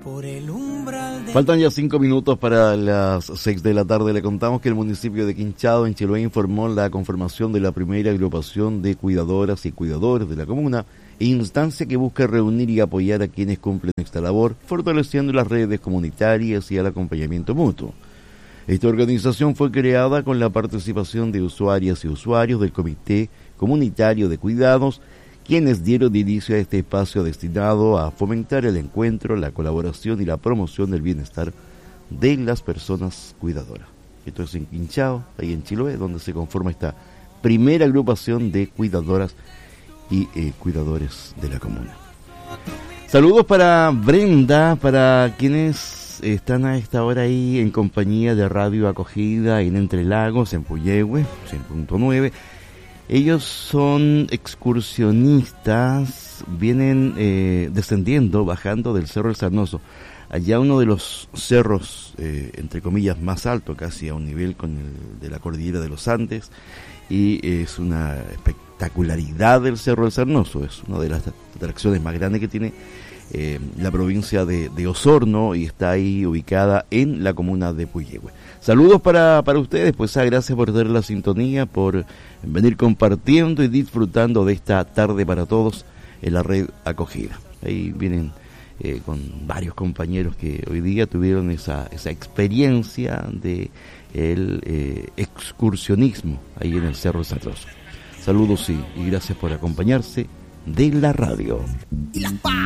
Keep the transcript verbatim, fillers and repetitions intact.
Faltan ya cinco minutos para las seis de la tarde. Le contamos que el municipio de Quinchao, en Chiloé, informó la conformación de la primera agrupación de cuidadoras y cuidadores de la comuna, instancia que busca reunir y apoyar a quienes cumplen esta labor, fortaleciendo las redes comunitarias y el acompañamiento mutuo. Esta organización fue creada con la participación de usuarias y usuarios del Comité Comunitario de Cuidados, quienes dieron inicio a este espacio destinado a fomentar el encuentro, la colaboración y la promoción del bienestar de las personas cuidadoras. Esto es en Quinchao, ahí en Chiloé, donde se conforma esta primera agrupación de cuidadoras y eh, cuidadores de la comuna. Saludos para Brenda, para quienes están a esta hora ahí en compañía de Radio Acogida en Entre Lagos, en Puyehue, cien punto nueve. Ellos son excursionistas, vienen eh, descendiendo, bajando del Cerro El Sarnoso, allá uno de los cerros, eh, entre comillas, más alto, casi a un nivel con el de la cordillera de los Andes, y es una espectacularidad del Cerro El Sarnoso, es una de las atracciones más grandes que tiene eh, la provincia de, de Osorno, y está ahí ubicada en la comuna de Puyehue. Saludos para, para ustedes, pues ah, gracias por tener la sintonía, por venir compartiendo y disfrutando de esta tarde para todos en la red Acogida. Ahí vienen eh, con varios compañeros que hoy día tuvieron esa, esa experiencia de el eh, excursionismo ahí en el Cerro Sarnoso. Saludos y, y gracias por acompañarse de la radio.